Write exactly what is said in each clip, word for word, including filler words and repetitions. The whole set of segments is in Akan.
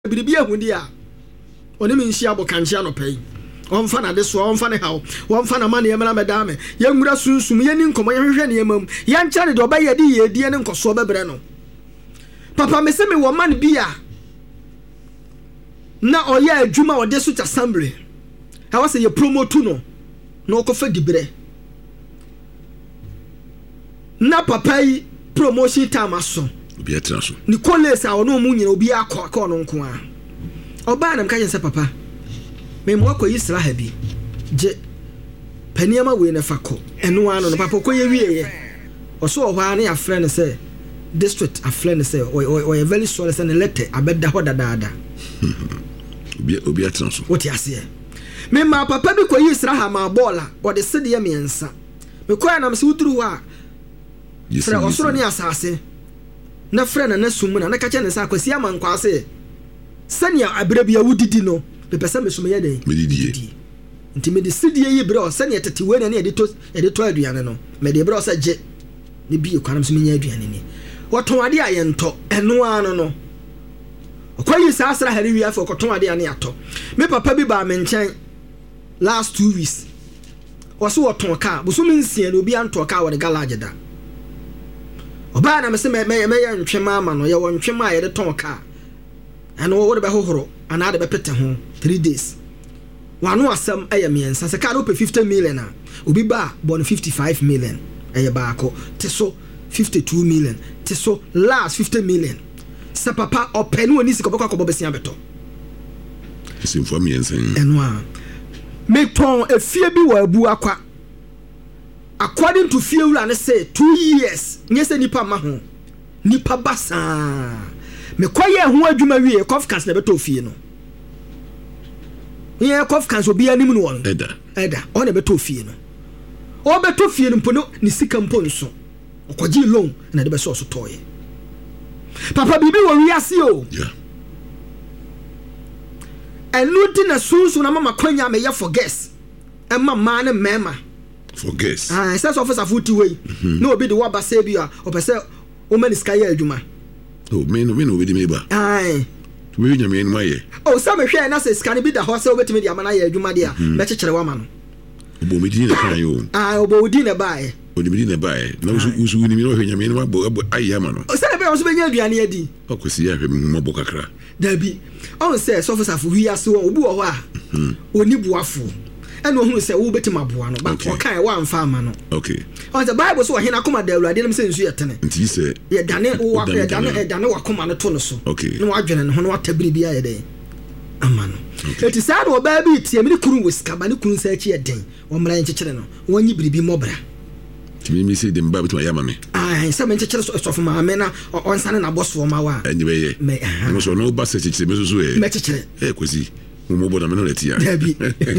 biribi ehudi a oni mi nhia bo kanchia no pay on fa na de so on fa ne hawo on fa na ma ne yemna medame ye nwura sunsum ye ni nkomo ye hwehwe ne yemam ye ncha ne de obaye de ye die ne nkoso bebre no papa me se me wo man bia na oya adwuma ode so cha assembly ha wase ye promote no na okofa dibre na papa yi promotion time aso obi atra so Nicholas a ono mu nyina obi akọ akọ no nko a oba na mka yense papa me mo akọ yisra ha bi je paniama we na fako eno ano no papa ko ye wie ye oso ohwa na ya friend say district a friend say o o very sorry say letter abeda ho dadaada obi obi atra so what you say me ma papa bi ko yisra ha ma bola o de sede ye mensa me ko na me se uduru ha fra osoro ni asase na friend na sumu na na ka che ne sa kwasi amankwa se sania abira bia wudidi no be pesa me sumu ye den medidie nti me de sidie ye bra o sania tete we na na ye de to ye de to aduane no me de bra o sa je ne bi kwanam sumu nya aduane ni woton ade aye nto eno ano no okwayi sa asra hari wi afọ koton ade ane ato me papa bi ba me nchen last two weeks waso woton ka busumi nsia no obi anto ka wo de garage da oba na me se me me me ya ntwema ama no ye wo ntwema a ye de ton ka ana wo de be hohoro ana de be pete ho three days wanu asem eye miensa se ka no pe fifty million a obi ba bon fifty-five million eye ba ko te so fifty-two million te so last fifty million se papa openu oni sika bokwa ko bobesia beto simfo miensa eno a me ton efie bi wa abu akwa according to Fiula ne say two years nyese nipa ma ho nipa basa me kwaye ho adwuma wie conference na beto fie no ye conference obi anim no won eda eda o na beto fie no o beto fie no mpo no ni sika mpo nso okoji loan na de be so so toye papa bibi wo wiase o yeah enu di na sunsu na mama kwanya me ye for guess e ma ma ne mema for guess ah sense officer futi way no obi de wa ba say bia o pese o mani sky adwuma oh me no me no obi de me ba ai to me nyame enu aye oh some hwe na say sky bi da ho say obetimi de amana ye adwuma de a me chekere wa ma no obo me di na kan yo ah obo di na bae obo di na bae na usu usu ni me no hwe nyame enu abo aye ama no o say be o so be nya aduane adi akosi ya hwe me mo bo kakra da bi on say officer fu wi ase won obi wo ho a oni buafo and no who say wo betima boa no ba o kan wa amfa ama no okay on the bible so hina koma da awurade nem say nsu yetene nti say ye dane wo ye dane e dane wa koma no to no so okay no adwene no ho no watabiri bia ye den ama no eti sa do ba bi tie me kuru wiska ba ne kuru sa chi ye den wo mra nchekere no wonyi biribi mobra timi mi say dem ba betima ya ma me ah sa me nchekere so so ma me na on sane na boss wo ma wa enyi be ye me no so no ba se chekere me so so e me chekere eh kwesi mo bo na me no letia dabi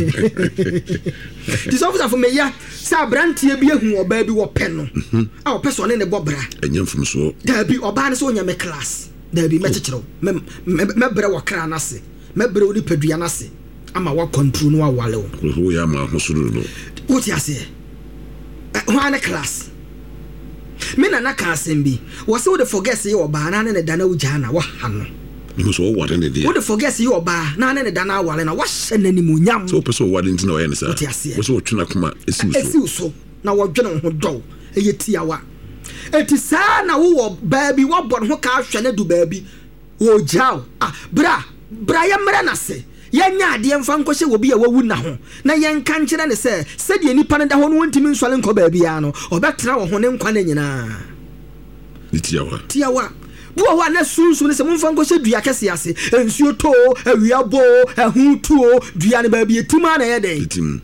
this officer for me ya sa brantie bi ehu oba bi wo pe no a wo person ne ne bobra enyam from so dabi oba ne so nya me class dabi me chekere me me bre wo kra na se me bre wo ni padua na se ama wa control no wa wale wo ko ya ma ho suru no what you say ho ana class me na na ka asem bi wo se wo de forget say oba na ne da na wo jana wa ha no you so what in the day what the forget you oba na na ne da na wale na wa hye na ni munyam so person what in no yen sir wo so twena kuma esi so esi so na wo dwene ho do eye tiawa eti sa na wo ba bi wo bɔ ho ka hwe na du ba bi wo jaw ah bra bra ya mra na se ya nya ade mfa nkɔhye wo bi ya wawu na ho na yen kan kyerɛ ne se se de nipa ne da ho no wontimi nsɔle nkɔ ba bi ya no obɛtra wo ho ne nkwa na nyina tiawa tiawa bo wa na sunsu ne se mo mfa nkɔhye dua kɛse ase ensuo to awia bo ehu tuo dua ne ba bi etima na ye den etim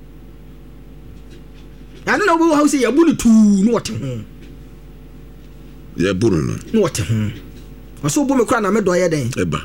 ana no bo house ya bunu tu no wote ho ya bunu no no wote ho aso bo me kura na me do ye den eba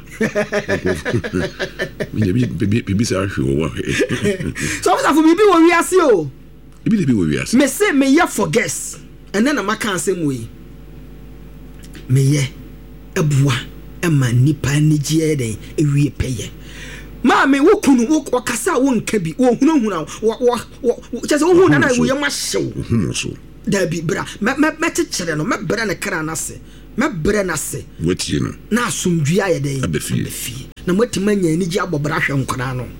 me bi bi bi sa hwe wo wa so for bibi wo wiase o bibi bi wo wiase me say me ya for guess and then na maka ansem we me ye ebua ema nipa ni gie den ewie peye ma me wo kunu wo kasa wo nka bi wo hunu hunu wo wo chese wo hunu na wo ye ma hyew hunu so da bi bra me me chekere no me bra ne kra na se me bre na se wetie no na asomdua ye den abefi na motima nya ni gi abobra hwe nkora no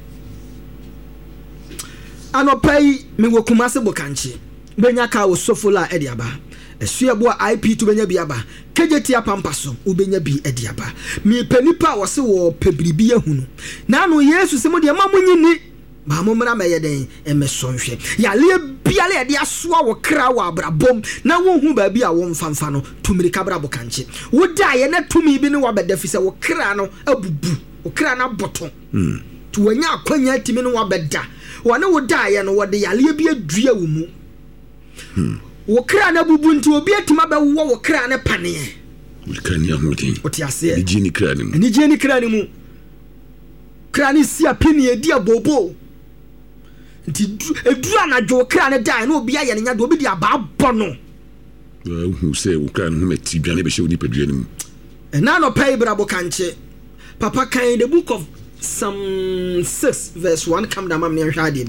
anopai me wokuma se bokanche benya ka wo sofola ediaba esua bo I P to benya biaba kejetia pampaso ubenya bi ediaba mi panipa wo se wo pebribi ehunu na no Yesu se mo de ma munyini ba mo mra meye den emesonhwe yale biale ede asoa wo kra wo abrabom na wo hu ba bi a wo mfamfa no tumiri kabra bokanche wo da ye na tumi bi ne wo bedafi se wo kra no abubu wo kra na boton mm to wanya akwanya timi ne wo beda wane wo da ye no wo de yale bi adua wo mu hmm wo kra na bubu nti obi atima be wo wo kra na pane kani ahodi otiase ni jini kra ni mu ni jini kra ni mu kra ni si apini edi abobo nti edura na jo kra na dai na obi aye nya do obi di ababo no hu se wo kra no meti dwane be she oni padua ni mu na no pay brabo kanche papa kan the book of Psalm six verse one come down mam ne hwade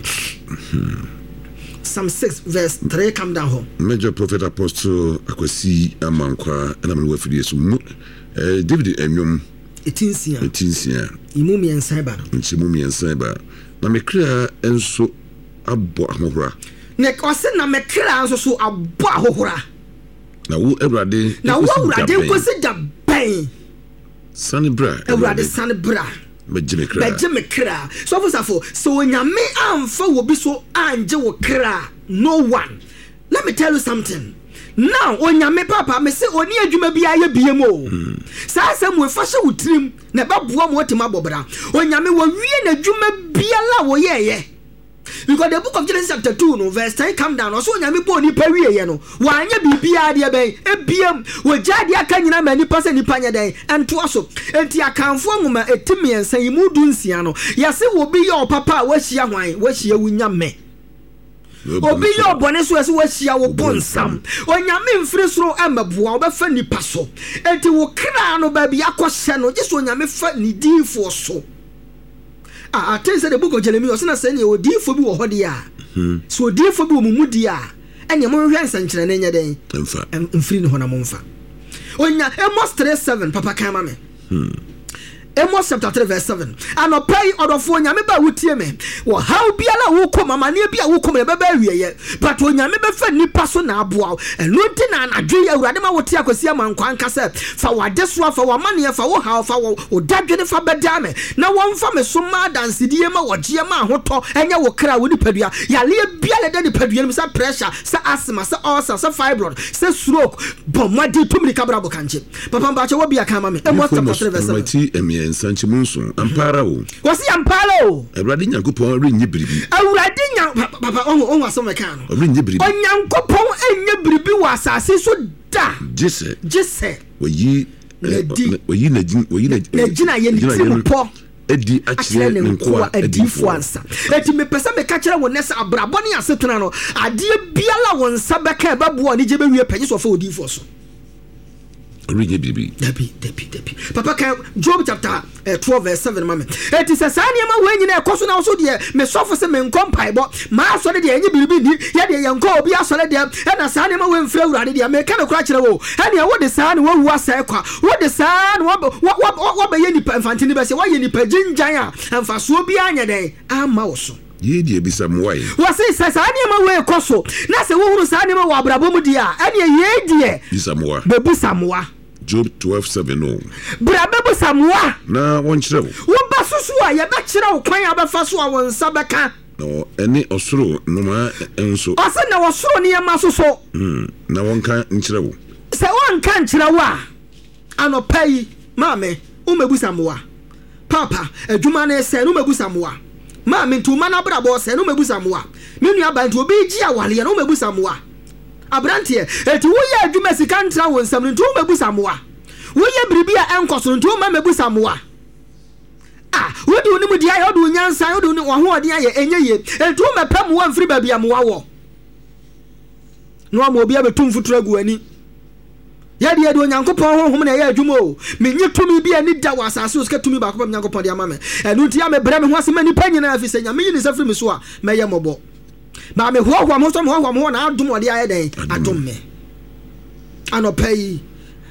Psalm six verse three come down home major prophet apostle Akwasi Amankwa na me wafidi so eh David enwom etinsia etinsia imu mi ensa ba no nchimu mi ensa ba na me kra enso abo ahohora ne kwase na me kra enso so abo ahohora na wo Ewurade na wo Ewurade kosi da ben sane bra Ewurade sane bra bejime kra bejime kra so for safo so onyame amfa wo bi so anje wo kra no one. Let me tell you something. Now onyame papa me se oni adwuma bia ye biem o sa asem we fa hye wutrim na baboa mo otima bobra onyame wo wie na adwuma bia la wo ye ye because the book of Genesis chapter two no verse ten come down so onyame bo ni pa wie ye no wanya bibia de ben ebiem wo jade aka nyina ma ni pa se ni panya den ento aso enti akanfo nwoma etimi ensan yimu du nsia no yase wo bi ye o papa wa hia hwan wa hia wunya me obi yo bone so ese wa hia wo bonsam onyame mfiri soro amaboa obefa nipa so enti wo kra no ba bia akɔhye no gye so onyame fa ni difo so ah I say the book of Jeremiah so na say ne odifo bi wo hode a so odifo bi wo mumudi a ene mo hwɛ nsankyerɛ na nya den mfa mfiri ne ho na mo mfa onya Amos three seven papa kan ma me hmm Amos chapter three verse seven anopai odofo onyame ba wutie me wo how biala wo kɔ mamane bia wo kɔ me beba wieye but onyame be fa nipa so na aboa eno nti na anadwe Awurade ma wote akosi amankwa anka se fa wade so fa wamane fa wo how fa wo dadwene fa beda me na wo mfa me so ma dansedie ma wogye ma ahotɔ enya wo kra wo nipadua yale biala de nipadua nim sa pressure sa asthma sa ulcer sa fibroid sa stroke bomadi tumri kabra bokanche papa mba che wo bia kan ma me Amos chapter three verse seven ensanche munso ampara wo wasi ampara wo Ewurade Nyankopɔn renye biribi Ewurade nya papa on on asome kan no renye biribi Onyankopɔn enye biribi wa asase so da jese jese wayi wayi na jin wayi na jina ye ni timpo edi akyere ne nko adifo ansa eti me pesa me ka kyere wo nesa abrabɔ ne asetena no ade biala won sa beka babo ne je be wie panye so fa odifo so renye biribi debi debi debi papa kan Job chapter uh, twelve verse seven mama eti sasa ne ma we nyina ekoso na so de me sofo se me nkom paibo ma so de enye biribi ni ye de yenko obi asole de e na sa ne ma we mfra Awurade de me ka ne kura kyere wo e ne wo de sa ne wo wu asa kwa wo de sa ne wo wo be ye ni infantini be se wo ye ni pajinjan a amfa so obi anya den ama wo so ye die bisa mwai wasi sasa ne ma we ekoso na se wo huru sa ne ma wo abrabo mu dia e ne ye die bisa mwa be bisa mwa Job twelve seven no brabe bu samwa na won kyerɛ wo wo ba susu a ye ba kyerɛ wo kwan abafa so a won sa beka no ene osoro noma enso ose na osoro ne ma soso mm na won kan nkyerɛ wo se won kan kyerɛ wo a anopai maame o mebu samwa papa adwuma na se no mebu samwa maame ntuma na brabo se no mebu samwa menu aba nti obi gi awale no mebu samwa abrantie eti wo ye adwuma sika ntra wo nsam ntu mebu samwa wo ye biribi a enkoso ntu ma mebu samwa ah wo di onimu dia ye odu nyansa odu ni wo ho ode aye enye ye entu mepam wo mfiri ba bia mwa wo no am obi abetum futura gu ani ya de de Onyankopɔn honhom na ye adwuma o menye tumi bia ni da wa asase o sika tumi ba ko Onyankopɔn de ama me enu ntia me bra me ho asema ni panyina afi senya me yini safiri me so a me ye mobo ba me ho ho mo so mo ho mo na adom ode aye den adom me anopai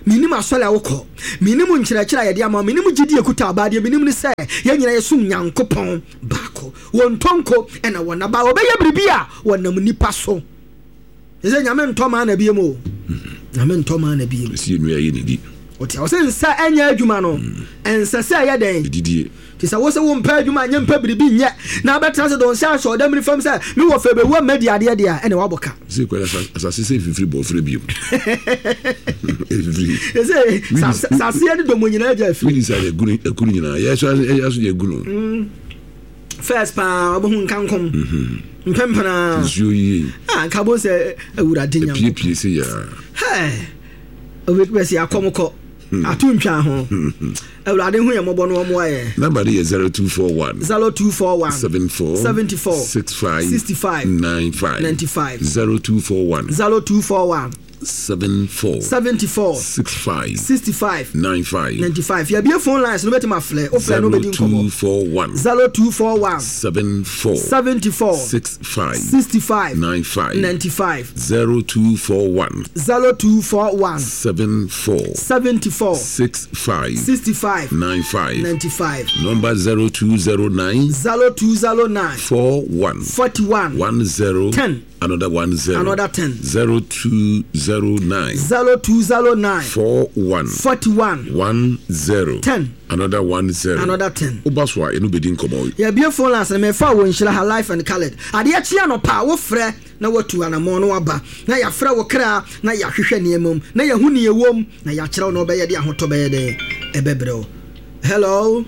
minim asole awoko minim nkyerɛkyerɛ yɛde ama minim gidi ekuta abade minim ne sɛ yɛn nyina yɛsum Nyankopɔn baako won tonko ɛna wona ba obɛyɛ biribi a wonam nipa so ɛsɛ nyame ntɔma na biem o nyame ntɔma na biem si enu yɛ ne di oti awo sɛ nsa anya adwuma no ensa sɛ yɛ den didie ti sɛ wo sɛ wo mpa adwuma anya mpa biribi nyɛ na bɛtra sɛ don sɛ asɔ da mri fam sɛ me wɔ fɛ bɛwu amadi ade ade a ɛne wabɔka sɛ kwala asase sɛ fifiri bɔ firi biem fifiri sɛ sase ne domo nyina agya firi wini sa yɛ gunu akuru nyina yɛ so yɛ so yɛ gunu first pa obo nkankom mpempana nsuo yi ah kabo sɛ awurade nyam pie pie sɛ ya hey obetbesi akomko atuntwa ho awurade hu yemobɔ no mo ayɛ number is zero two four one zero two four one seventy-four seventy-four sixty-five sixty-five ninety-five ninety-five zero two four one zero two four one seventy-four seventy-four sixty-five sixty-five ninety-five ninety-five ya be phone lines no beti ma fle o fle no bedi nkomo zero two four one zero two four one seventy-four seventy-four sixty-five sixty-five ninety-five ninety-five zero two four one zero two four one seventy-four seventy-four sixty-five sixty-five ninety-five ninety-five number zero two zero nine zero two zero nine four one forty-one one zero ten another one zero another ten zero two zero nine zero two zero nine four one forty-one one zero ten another one zero another ten obaswa enu bedi nkomo ya be phone lines na me fa wo nhyira ha life and colored ade ya chia no pa wo frɛ na watu anamo no waba na ya frɛ wo kra na ya hwehwɛ niemum na ya hu ne ewom na ya kyerɛw no obɛyɛ de ahotɔ bɛyɛ de ebebrɛw. Hello,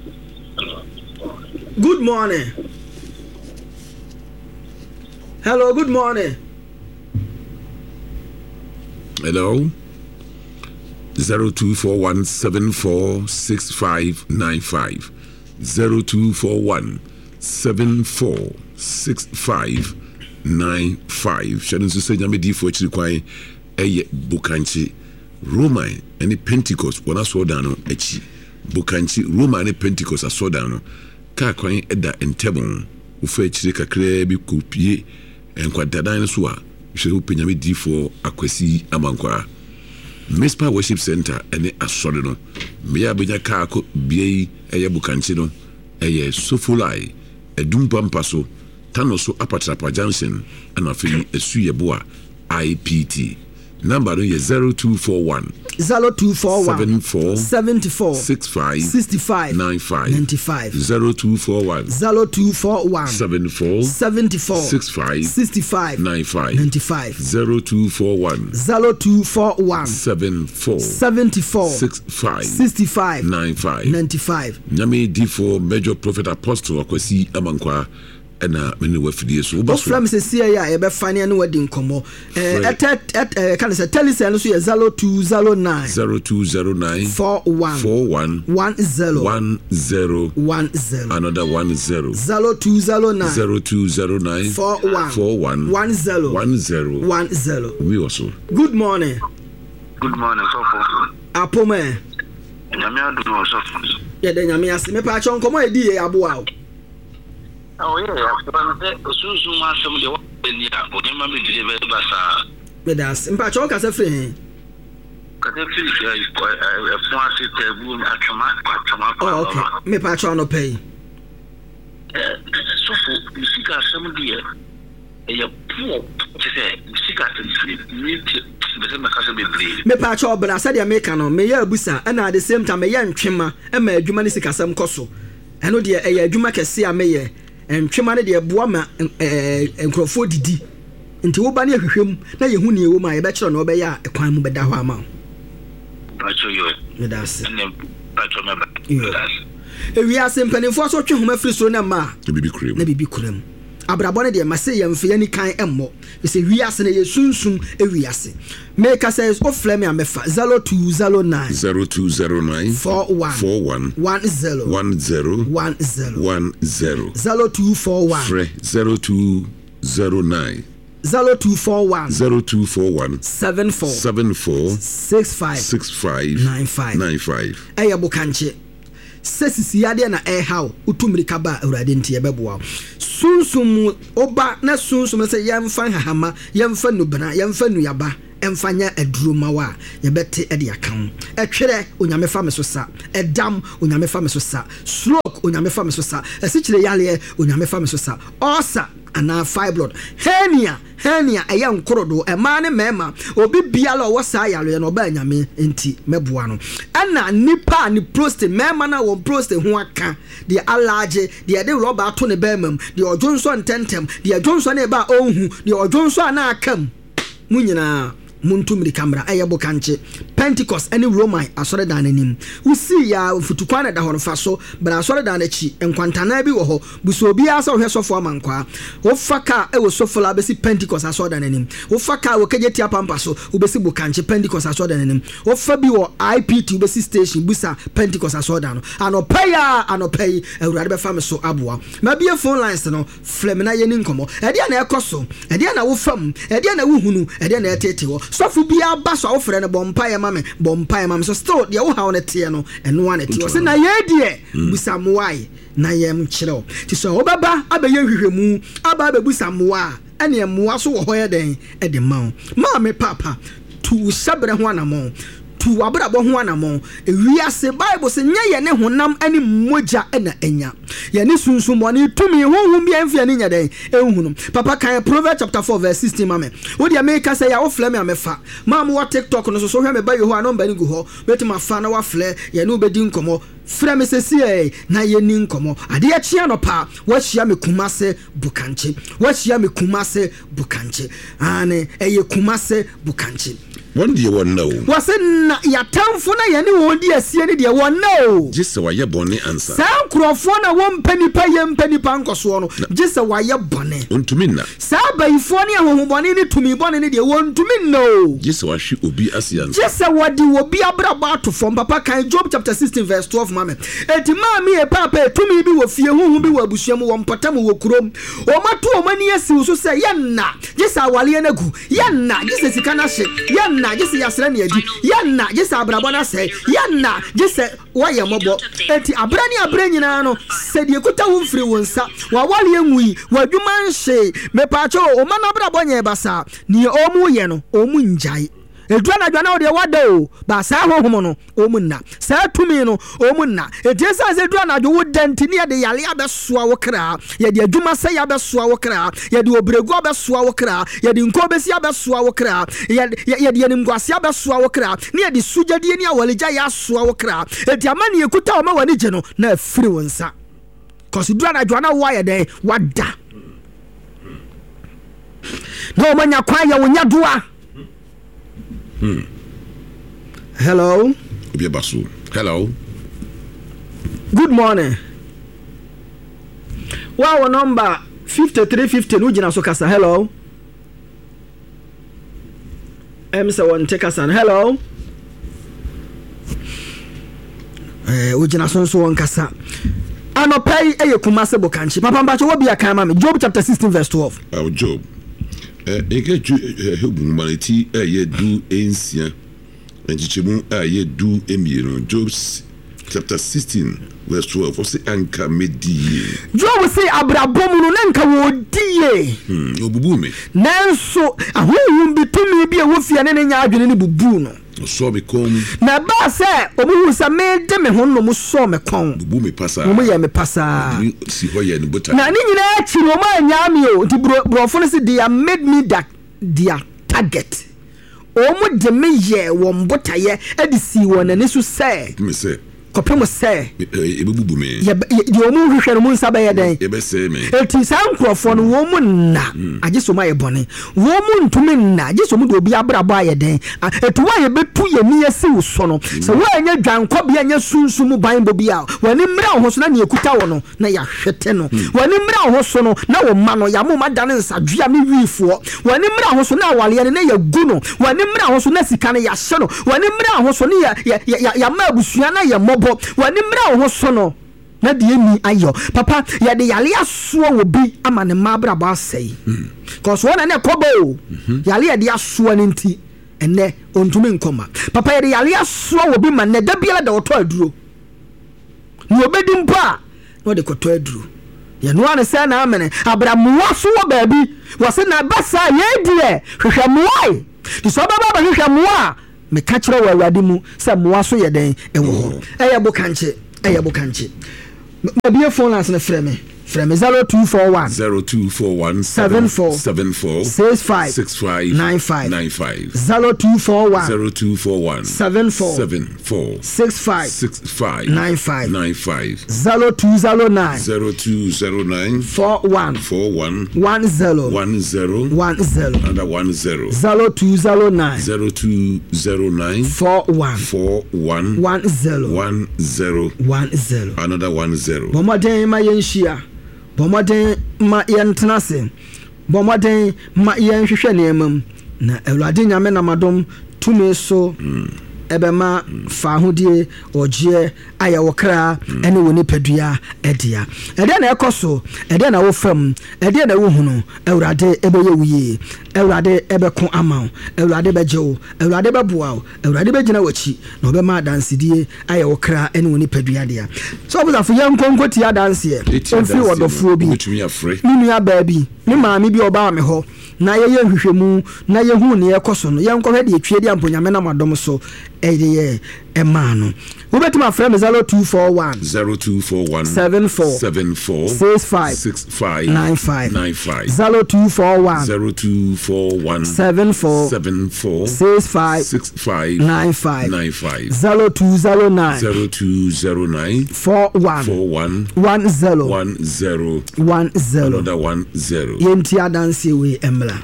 good morning. Hello, good morning. Hello. Zero two four one seven four six five nine five. Zero two four one seven four six five nine five. Shadow to say Yamedi for Chikwan Eye Bukanchi Roman any Pentecost when I saw down Echi Bukanchi Roman any Pentecost I saw down Kakwan Eda and Tebon who fetch the Kakrebi Kupie and Quadadan Swa. Shehu Penyame D for Akwesi Amankwa Mespa Worship Center ene asore no me abenya kaako biei eye bukanchi no eye Sofulai edumpa mpaso tano so Apatrapa Junction ana feli esu yeboa I P T number no ye zero two four one zero two four one seventy-four seventy-four sixty-five sixty-five ninety-five ninety-five zero two four one zero two four one seventy-four seventy-four sixty-five sixty-five ninety-five ninety-five zero two four one zero two four one seventy-four seventy-four sixty-five sixty-five ninety-five ninety-five Nyame D for Major Prophet Apostle Akwesi Amankwa ena mene wafidie so oba so from se sia ya e be fane ne wadi nkomo eh et et kan se telecell so ye zero two zero nine zero two zero nine four one four one one zero one zero one zero another one zero zero two zero nine zero two zero nine four one four one one zero one zero one zero. We also Good morning. Good morning, Sofo. Apome. Nyame adu no Sofo. Ye de nyame ase me pa cho nkomo edi ye aboa o. Oh yeah, I say osusu ma som de wa ni a onyema me dire be basa. Me das mpa cho ka se free. Ka se free e fun ase tabu atwama atwama. Oh okay. Me pa cho no pay. Eh Sofo, sika som de e ya po se sika se ni bese me ka se be play. Me pa cho bra said America no me ya abusa and at the same time me ya ntwema e ma adwuma ni sika sam koso. Eno de e ya adwuma kese a me ye entwema ne de boa ma enkrofo didi nti wo ba ne ahwehwem na ye hu ne ewo ma ye be kire no be ya ekwan mu be da ho ama Pacho yo me da se ene pacho me ba ewi ase mpanimfo so twe homa firi so na ma bibi kurem na bibi kurem abrabɔ ne de ma se ye mfe ani kan emmo we se wi ase na ye sunsum ewi ase make us o flame amefa zero two zero nine zero two zero nine four one four one one zero one zero one zero one zero zero two four one Fre zero two zero nine zero two four one zero two four one seven four seven four six five six five nine five nine five eya bukanche sesisi ade na e how utumrika ba awurade ntie beboa sunsum oba na sunsum se yemfa hahama yemfa nubana yemfa nuyaba emfanya aduro mawa ye bete e de account e twere onyame fa me so sa edam onyame fa me so sa stroke onyame fa me so sa esichire yale onyame fa me so sa osa ana fibroid hernia hernia eya nkorodo e ma ne mema obi biala wo sa yale no ba nyame enti meboa no ana nipa ni prostate mema na wo prostate ho aka de alaje de de roba ato ne bemam de ojonso ntentem de ojonso na ba onhu de ojonso ana akam munyina muntumri camera ayebo kanche Pentecost any Roman asore dan anim usi ya futukwana da hono faso bra asore dan achi enkwantana bi wo ho buso obi asa ohwe sofo amankwa wo faka e wo sofo la besi Pentecost asore dan anim wo faka wo kejeti apampa so ubesi bukanche Pentecost asore dan anim wo fa bi wo I P T ubesi station busa Pentecost asore dan anopaya anopay ewurade be fa me so aboa ma bie phone lines no flemina ye ni nkomo e dia na ekoso e dia na wo fam e dia na wo hunu e dia na etete wo sofu bia ba so awofre ne bompa ye mame bompa ye mame so still de wo ha won tie no eno wan tie se na ye die busa moai na yem kire ti so obaba abaye hwehwemu aba abebusa moa ene moa so wo hoye den e de ma mame papa tu sabre ho anamo tu abrabo ho anamo ewiase bible se nya ye ne honam ani moja ena enya ye ne sunsumone tumi honhum bia mfia ne nya den ehunu papa kan Proverbs chapter four verse sixteen mame wo dia make say ya wo fle me amefa ma mo wa TikTok no so so hwe me ba ye ho anomba ni gu ho betima fa na wa fle ye ne obedi nkomo fra me sesi na ye ni nkomo ade ya chia no pa wa hia me kumase bukanche wa hia me kumase bukanche ane eye kumase bukanche one day one no wasen ya tamfo na ye ne won di asie ne de won no jisse wa ye bone answer sa nkrofo na won panipa ye mpanipa nkoso no jisse wa ye bone ontumi na sa bayifo ne ahoho bone ne tumi bone ne de won tumi no jisse wa hwe obi asia jisse wa di obi abrabo atofo papa kan Job chapter sixteen verse twelve mame eti ma me e papa tumi bi wo fie huhu bi wo abusuam wo mpatam wo kurom o mato o mani asi so se ye na jisse awale na gu ye na jisse sika na hye ye na jesse yasra ne adi yanna jesse abrabo na sei yanna jesse waye mobo eti abrani abra nyina no sedie kuta wo mfiri wonsa wa wale enwi wadwuma nhye mepacho o ma na abrabo nye basa ne omu ye no omu njai edua na dwana ode wada o ba sa hohom no omu na sa tumi no omu na etiesa se dua na dwo wodanti ne de yale abesoa wo kra ye de adwuma se ya besoa wo kra ye de obregu abesoa wo kra ye de nko besi abesoa wo kra ye ye de nimguase abesoa wo kra ne ye de sujadie ne awaleja ya soa wo kra eti amani ekuta o ma wani je no na afiri wonsa cause dua na dwana wo ye de wada no manya kwa ya wonya doa. Hmm. Hello. Hello. Good morning. Wow, number fifty-three fifty. Ujina so kasa. Hello. M seven take us on. Hello. Eh, ujina so so on kasa. Anopai eye kumase bokanchi. Papa mbacho wo bia kan mama. Job chapter sixteen verse twelve. Oh, Job. Eh, eke ju hebu humanity eye du ensia. Enchichemu eye du emiero. Job chapter sixteen verse twelve. O se anka medie. Job say abrabomu no nanka wo die. Hmm, obubu me. Nanso ahunhun bitumi bi e wo fia ne nya adwene ne bubu no. So be kom. Na ba se obuhu sa me de me ho no mo so me kon. Bubu me pasa. Mo ye me pasa. Si hoye no buta. Na ni nyina achi no ma nya me o. Ti brofo no se they made me that their target. Omo de me ye wo mbotaye edisi won na nesu se. Me se. Kopem se e bubu me. Ye ye omo hwehwe no mo nsa ba ye den. E be se me. Eti sa nkrofo no wo mo na. Agiso ma ye bone. Wo mo ntumi na. Agiso mo de obi abrabo aye den. Eti wa ye betu ye ni esi so no. Se wo anya dwanko bia anya sunsum ban bo bia. Wani mra ho so na ne ekuta wo no na ya hwete no. Wani mra ho so no na wo ma no ya mo ma dane nsadua me wifo. Wani mra ho so na awale ne ya gu no. Wani mra ho so na sika ne ya hye no. Wani mra ho so ne ya ya ya ma abusua na ya mobo. Wani mra ho so no na de ni ayo papa ya de yale aso wo bi ama ne mabra ba sei cause wona ne kobo yale ya de aso ne nti ene ontumi nkoma papa ya de yale aso wo bi ma ne da biala da oto aduro ni obedi mpa no de koto aduro ya no ane se na amene abramuwa so wo ba bi wose na basa ye die hwehwe muai di so baba ba hwehwe moa me ka kire wa awurade mu se moa so ye den e wo ho eye bo kanche eye bo kanche ma bie phone lines na frɛ me frɛ me zero two four one zero two four one seven four seven four six five six five nine five nine five zero two four one zero two four one seven four seven four six five six five nine five nine five zero two zero nine zero two zero nine four one four one one zero one zero one zero and a one zero zero two zero nine zero two zero nine four one four one one zero one zero one zero another one zero. Bomoden ma yenhia Bomoden ma yentenase Bomoden ma yenhwehwe neemam na Awurade nyame na madom tumi so ebema fa hodie ogie aya wokra ene woni padua edia ede na ekoso ede na wo fam ede na wo hunu Awurade ebeye wuye Awurade ebeko amaw Awurade bejewo Awurade beboawo Awurade begina wachi na obema dansidie aya wokra ene woni padua dia so obuzafo yankonkoti adanse emfi wodofuo bi nunu ya baabi ni maami bi oba me ho na ye yenhwehwemu na ye hu ne ekoso no yenkɔhwe de etwie de amponyame na madom so eye ema no wobetima frɛ me zero two four one zero two four one seven four seven four six five six five nine five nine five zero two four one zero two four one seven four seven four six five six five nine five nine five zero two zero nine zero two zero nine four one four one one zero one zero one zero another one zero. Yenti adanse we emla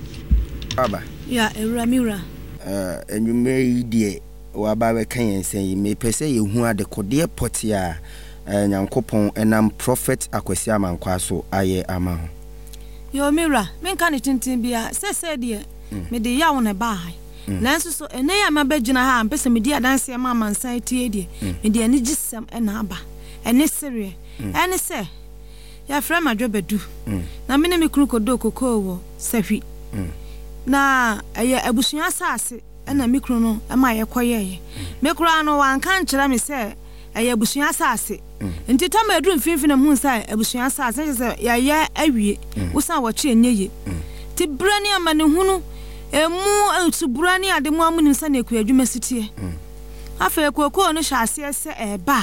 aba ya ewura miura eh enyume yi die wa ba be kan yen sen yi me pese ye hu ade kode poti a nyankopon enam prophet Akwasi Amankwa so aye ama ho yo miura men kan tintin bia sese de me de yawo ne baai nanso so ene ya mabagina ha mpese me di adanse ma mansan tie de me de ani gisem ena aba ene serie ene se ya fra madwobedu na me ne me kunu kodo kokoo wo sahwi na eye abusua asase ena me kunu no ama ye koyeye me kura no wan kan kira me se eye abusua asase nti to ma edu mfinfine mu nsa abusua asase se ya ye awie usan wo kye nyeye ti brani amane hunu emu etuburani ade mu amu nsa na ekwadwuma sitie afa ekoko no hyase se eba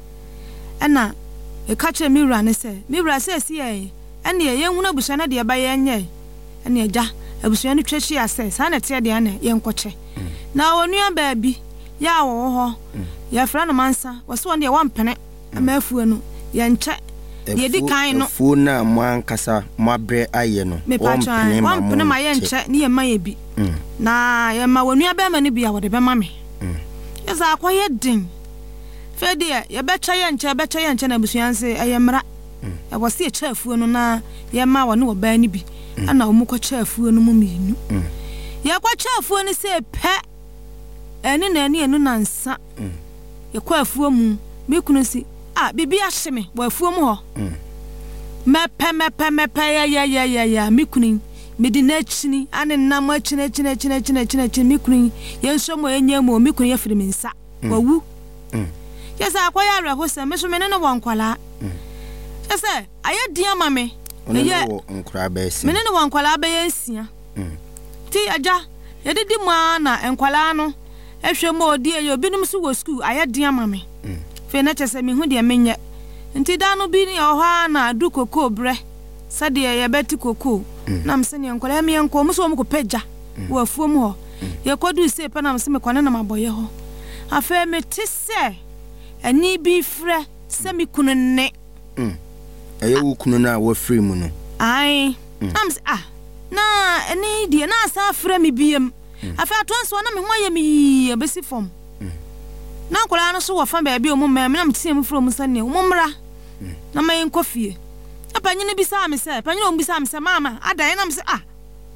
ena e ka kire mi wura ne se mi wura se si ye ene ye hunu abusua na de ba ye nye ene eja abusua no twehyi ase sa na tie de ane ye nkoche na onua baabi ya wo ho ya fra no mansa wo so ne ye wampene amafuo no ye nche ye di kan no fu na mo ankasa mo abre aye no wampene ma wampene ma ye nche ne ye ma ye bi na ye ma onua ba ma ne bi ya wo de be ma me ye za akoye din fede ye be cha ye nche be cha ye nche na abusua nse aye mra e wo se cha afuo no na ye ma wo ne wo ba ni bi ana wo mukọ cha afuo no mu minu ye kwa cha afuo ni se pe eni na eni enu na nsa ye kwa afuo mu me kunu si ah bibi ahye me wo afuo mu ho mepe mepe mepe ya ya ya ya ya me kunu me di na chini ane na mo chini chini chini chini chini chini me kunu ye nso mo enye mo me kunu ye firi me nsa wawu ye sa kwa ya reho se me so me ne no wankwala ye se aye dia ma me eye nkura ba esi menene wankwala ba yensia ti aja ye didi mu na enkwala no ehwe mo odi ye obinum so wo school aye dia ma me fe na chese me hu de menye nti da no bi ni ohwa na du koko bre sade ye beti koko na mse ne enkwala me enko mo so mo ko peja wo afuo mu ho ye kodu se pe na mse me kwane na maboye ho afa me ti se ani bi frɛ se me kunu ne eye wo kunu na wo free mu no ai am se ah na eni die na asa frɛ me biem afa atonso na me ho aye me obesi fom na kola no so wo fa ba bi o mu ma me na mtie mu frɛ mu sane wo mra na ma yen kofie apanyine bi sa me se panyine o bi sa me se mama adan na me se ah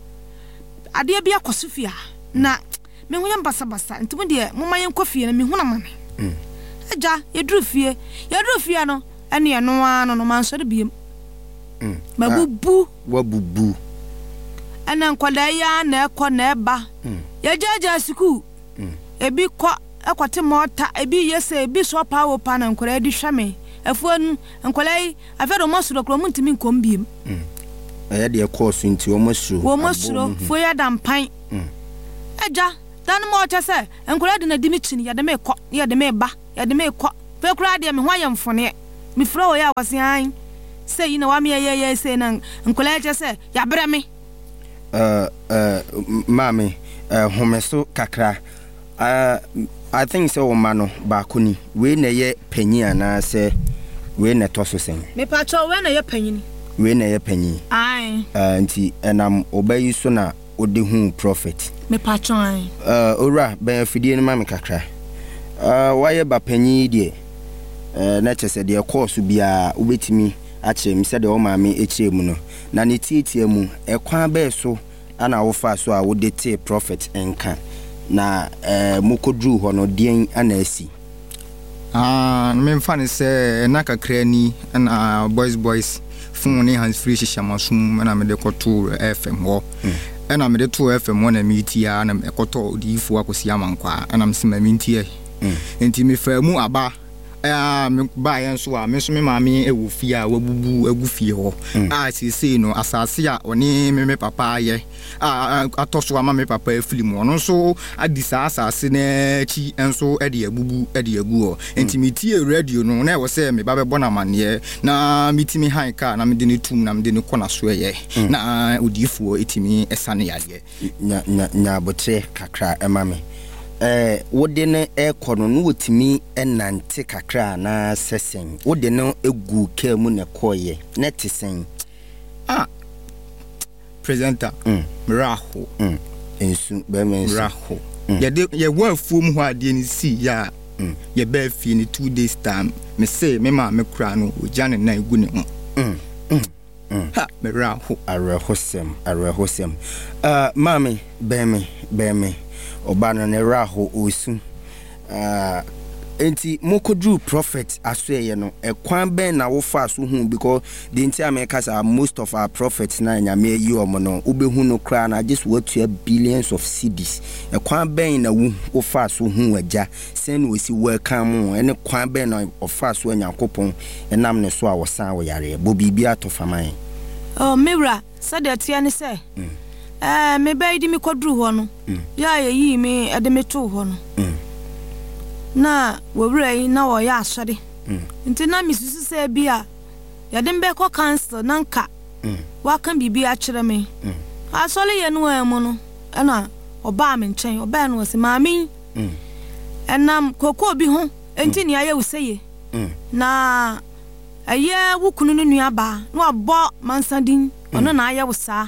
ade bi akosofia na me ho yam basa basa ntimu de mo ma yen kofie na me hu na ma me aja yedru fie yedru fie no ene ye no ano no man so de biem mm mabubu wabubu ana nkwada ya na ekọ na eba ye jaja siku ebi kọ ekote mota ebi yese ebi so pawo pa na nkwada di hwame afuan nkwada yi afedo mosuro kro muntimi nkom biem aya de ekọ so nti o mosuro wo mosuro fo ya dampan eja dan mo cha se enkola de na di mi chini ya de me kɔ ya de me ba ya de me kɔ fe kura de me ho ayemfone mi fro wo ya wase an se yi na wa me ye ye se na enkola cha se ya bre me uh uh mami uh homeso kakra uh I think so mano ba kuni we na ye panyi ana se we na to so sen me pa cho we na ye panyi we na ye panyi ai uh nti enam obayi so na ode hu prophet me pa cho ai uh ora ben fidie no mami kakra uh why ba panyi die uh na chese de course bia ubetimi ache mi se de o mami echire mu no na ne tietie mu ekwan ba so ana wo fa so a wo de te prophet enka na eh mukodru ho no den ana asi ah me mfa ne se na kakra ni na boys boys fun ni hands free shishamasum na me de koto F M ho na me de to F M ho na metia na me koto odiifo akosi amankwa na me se ma mintie enti me fa mu aba ah me ba yen so a me so me maami ewu fie a wabubu agu fie ho ah sisi no asase a oni me me papa ye ah atoso ama me papa afili mu no so adisa asase na chi enso e de abubu e de agu ho enti me tie radio no na e wo se me ba be bona mane na mitimi han ka na me de ne tum na me de ne kona so ye na odiifo etimi esane yade nya nya nya botre kakra emame eh wode ne ekono no wotimi enante kakra na sesen wode no egu ka mu ne koye ne tesen ah presenter mm miraho mm ensu be men miraho ye de ye wa fuom ho ade ni si ya mm ye ba fie ni two days time me say me ma me kura no ojane na egu ne ho mm mm ha miraho arehosem arehosem uh mami be me be me obana ne raho osu ah enti mokodru prophet asoye no ekwan ben na wo fa so hu because the entire Americas are most of our prophets na nyame yi omo no obehu no kra na just what to billions of cedis ekwan ben na wo fa so hu agya sen we si welcome ene kwan ben na ofa so anyakopon enam ne so a wo san wo yare bo bibia to faman oh mira said that ya ne say eh me bai di mi kodru ho no ya ye yi me ade me to ho no na wowura yi na wo ya asode nti na mi susu se bia ya de mbe ko cancel na nka wa kan bibi a kire me asole ye no emu no na oba me nchen oba no se maami enam kokko bi ho enti ni aye useye na aye wukunu no nua ba na abo mansandin ono na aye wusa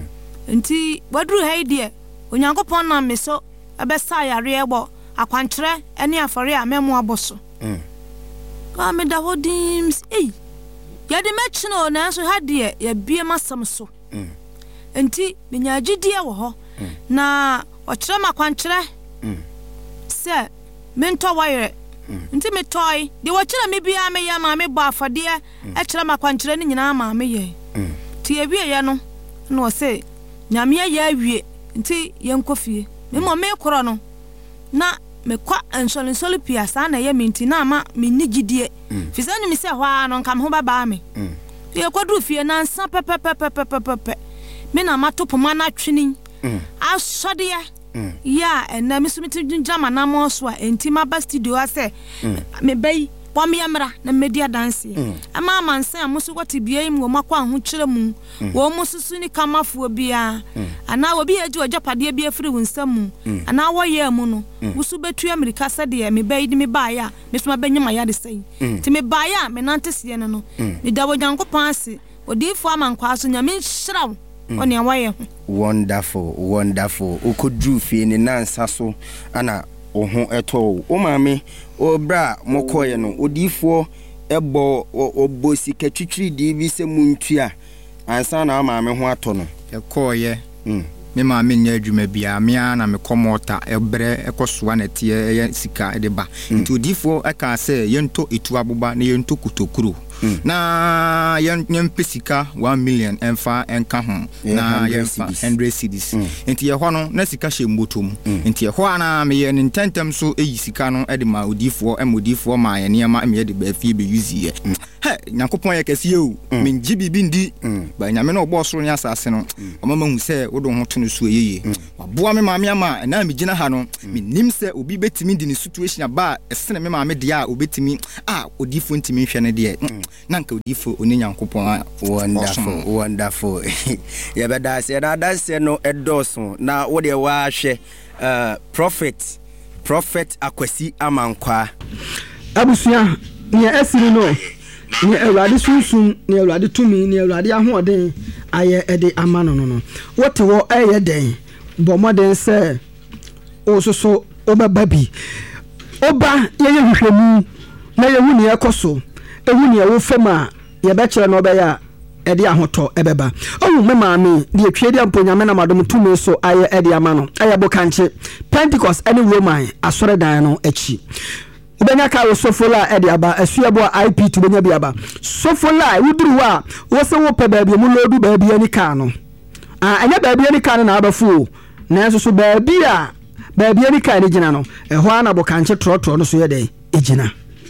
nti wadru haidie onyankopon na me so abesa yare ebo akwankyere ene afore a memo aboso mm ka me da hodims eh ya de mechino na so hadie ya bie masam so mm nti menya agidie wo ho na okere makwankyere mm se mento wire nti me toy de wokere me bia me ya ma me bo afode e kere makwankyere ni nyina ma me ye ti ye wie ye no no se nyame ya awie nti ye nkofie me mo me koro no na me kwa ensole sole piasa na ye minti na ma me nigidie fisani mi se hwa no nkam ho baba me ye kwadru fie na nsa pepepepepepepe me na matopo ma na twini asode ya ya ena mi sumiti njama na mo so a enti ma ba studio ase me bai bom yamra na media dance ama manse amusu kwati bia im wo makwa ho kire mu wo mususu ni kamafuo bia ana obi aji ojapade bia firi wunsam ana wo ye mu no wusu betu amerika sade me bai di me baaya me suma banyama ya de sei ti me baaya me nante sie no no me dawo nyankopon ase odifo amankwa so nyame hyiraw oni awaye ho wonderful wonderful okodru fie ni nansa so ana oho eto o maame o bra mokoye no odifo ebo obo sika twitwiri di bi se muntua ansa na maame ho ato no ekoye mm me maame nya adwuma bia me na me komota ebre ekosoa na tie ye sika de ba nti odifo aka se yento etu abuba na yento kutokuru na yen pesika one million enfa enka ho na yenfa one hundred cedis enti ye ho no na sika hye mbotom enti ye ho na me ye ntentem so eyi sika no e de ma odifo e modifo ma ye ne ma me ye de ba fie be use ye he nyakopon ye kase o me ngi bibi ndi ba nyame no obo soro nya asase no o mama hu se wo do ho to no so yeye waboa me maame ama na me gina ha no me nim se obi betimi di ne situation aba esene me maame de a obetimi ah odifo ntimi hwe ne de na nka odifo oni Nyankopon a wonderful wonderful ya beda se na da se no edoso na wo de wa hwe uh prophet prophet Akwasi Amankwa abusua ne asiri no ne Awurade sunsun ne Awurade tumi ne Awurade ahoden aye ede amano no no wote wo eye den bo moden se ososo obaba bi oba ye ye hwehwemu na ye hu ne ekoso ehu ne wo fema ye be kire no be ya ede ahoto ebeba owu me maame de atwe de amponyame na madom tumi so aye ede amano aye bokanche Pentecost any Roman asore dan no achi ubenya ka wo sofola ede aba asuabo I P to benya biaba sofola wuduru wa wo se wo pe ba bi mu lodu ba bi ani ka no ah anya ba bi ani ka no na abafu na so so ba bi a ba bi ani ka ni gina no eho ana bokanche trotro no so ye den ejina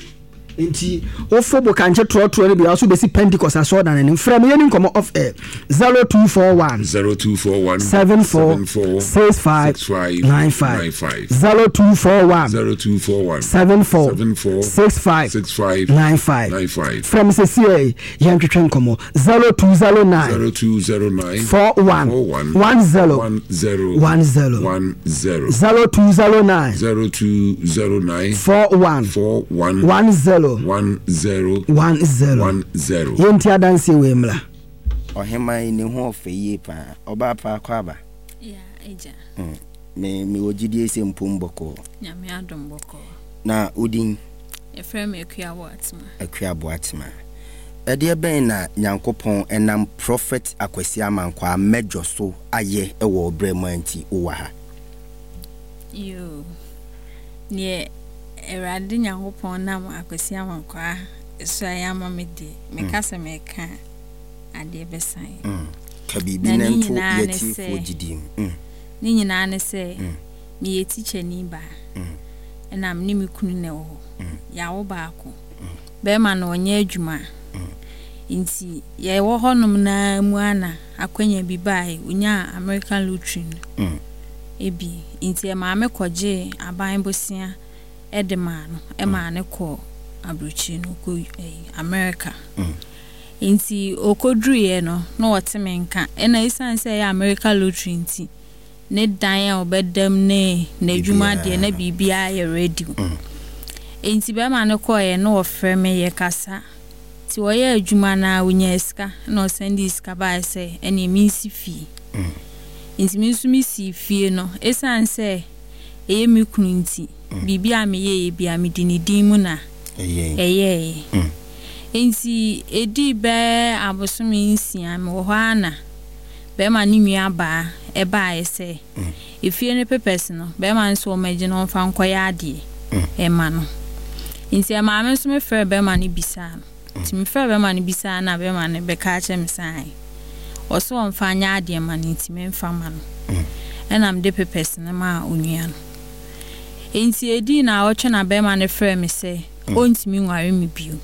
enti ofo bokanche trotro ni bia so besi Pentecost aso dan ni frame ye ni nkomo of air zero two four one zero two four one seven four six five nine five zero two four one zero two four one seven four six five nine five from C C A yan twetwe nkomo zero two zero nine zero two zero nine four one one zero one zero zero two zero nine zero two zero nine four one one zero one zero one zero one zero yenti adanse we mla ohema ni ho ofeye pa oba pa kwaba ya eja mm me me ogidie se mpomboko nyame adomboko na udin efrem ekuabo atma ekuabo atma ede ben na Nyankopon enam prophet Akwasi Amankwa mejo so aye ewo bremu anti uwa ha yo nie Erade Nyankopon nam Akwasi Amankwa so ayama mede me kasa me ka ade besan mm ka bibi na nto yeti fo gidim mm ni nyina ne se me yeti chani ba mm enam ni me kunu ne wo ya wo ba ko be ma na onye adwuma inti ye wo honum na mu ana akwanya bi bai unya American lottery mm ebi inti e ma me koje aban bosia edemano e ma ne ko abrochi no ko America mm inti okodru ye no no woteme nka e na isan se ya America lottery inti ne dan ya obedam ne na dwuma de na bibia ye ready mm inti be ma ne ko ye no ofre me ye kasa ti wo ye adwuma na unya iska no send iska ba se ene mi si fi mm inti mi su mi si fi no isan se e mi kunu inti bibia me ye bia me dinidin mu na eye eye mm enti edi be abosomi nsia me wo ana be ma ni nua ba e ba ese efie ne pepes no be ma nso o magi no fa nkoya ade e ma no enti ma me so me frɛ be ma ni bisa ti me frɛ be ma ni bisa na be ma ne be ka che me sai o so on fa nya ade ma ni ti me mfa ma no e na me de pepes na ma onua no enti edi na o che na be ma ne frɛ me se ontimi nware me bio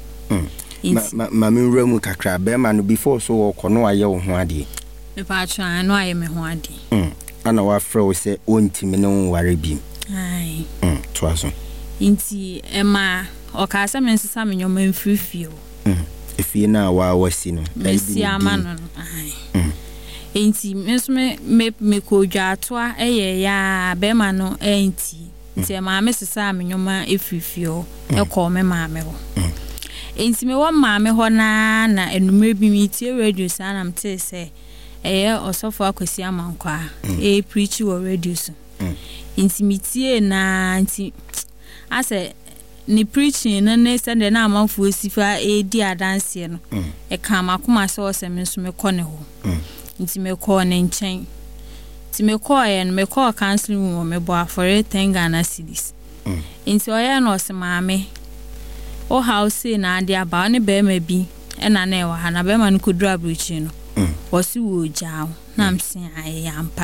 ma ma me wuramu kakra be ma no before so wo kono aye wo ho ade me pa twa no aye me ho ade mm ana wa frɛ wo se ontimi ne nware bi ai mm to aso inti ema o ka sa me nsesa me nyoma mfirifio mm efie na wa wasi no esi ama no ai mm inti me so me me ko dwa atoa eye ya be ma no enti nti ma me sesa me nyoma efirifio e ko me ma me ho enti me wo ma me ho na na enumere bi mi tie radio sa na mte se eye osofo Akwasi Amankwa e preach wo radio so enti mi tie na nti ase ni preaching na ne se de na amanfo osifa e di adanse no e ka makoma se o se me so me ko ne ho nti me ko ne nchen ti me ko ye no me ko counseling room me bo afore ten Ghana cedis nti o ye no se maame o house na ade aba ne be ma bi e na na e wa ha na be ma no kodura bruchi no o si wo jaaw na mse aye ampa